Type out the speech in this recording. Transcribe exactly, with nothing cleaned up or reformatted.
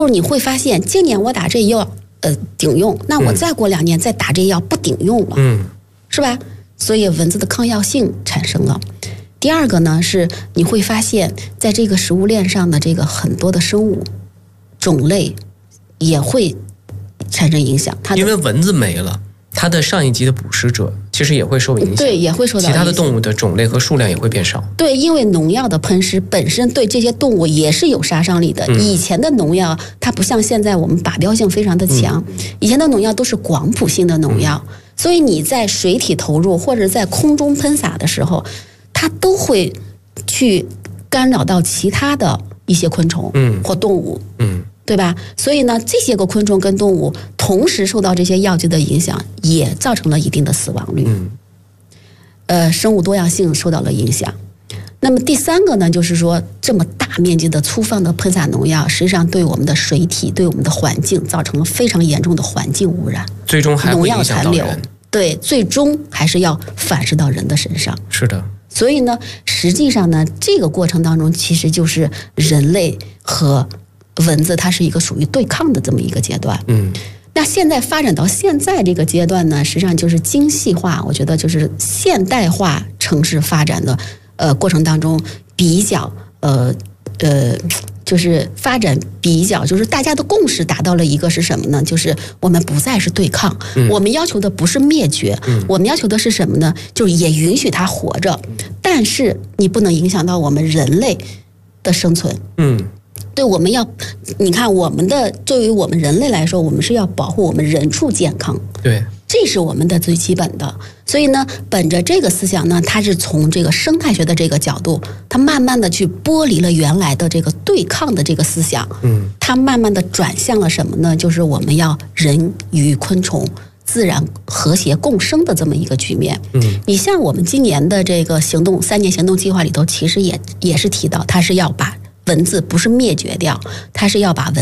你会发现今年我打这药呃顶用，那我再过两年再打这药不顶用了， 嗯， 是吧？所以蚊子的抗药性产生了。第二个呢是你会发现在这个食物链上的这个很多的生物种类也会产生影响，它因为蚊子没了，它的上一级的捕食者其实也会受影响， 对，也会受到影响。 其他的动物的种类和数量也会变少。 对，因为农药的喷施本身对这些动物也是有杀伤力的。嗯、以前的农药它不像现在我们靶标性非常的强，嗯、以前的农药都是广谱性的农药，嗯、所以你在水体投入或者在空中喷洒的时候，它都会去干扰到其他的一些昆虫或动物。嗯嗯，对吧？所以呢，这些个昆虫跟动物同时受到这些药剂的影响，也造成了一定的死亡率。嗯，呃，生物多样性受到了影响。那么第三个呢，就是说这么大面积的粗放的喷洒农药，实际上对我们的水体、对我们的环境造成了非常严重的环境污染。 最终还会影响到人。农药残留， 对，最终还是要反噬到人的身上。 是的。 所以呢，实际上呢，这个过程当中，其实就是人类和蚊子它是一个属于对抗的这么一个阶段。嗯，那现在发展到现在这个阶段呢，实际上就是精细化，我觉得就是现代化城市发展的呃过程当中比较呃呃。就是发展比较，就是大家的共识达到了一个是什么呢？就是我们不再是对抗，嗯、我们要求的不是灭绝，嗯、我们要求的是什么呢？就是也允许它活着，但是你不能影响到我们人类的生存。嗯，对，我们要，你看我们的作为我们人类来说，我们是要保护我们人畜健康。 对。 这是我们的最基本的，所以呢，本着这个思想呢，它是从这个生态学的这个角度，它慢慢的去剥离了原来的这个对抗的这个思想，嗯，它慢慢的转向了什么呢？就是我们要人与昆虫自然和谐共生的这么一个局面。嗯，你像我们今年的这个行动三年行动计划里头，其实也也是提到，它是要把蚊子不是灭绝掉，它是要把蚊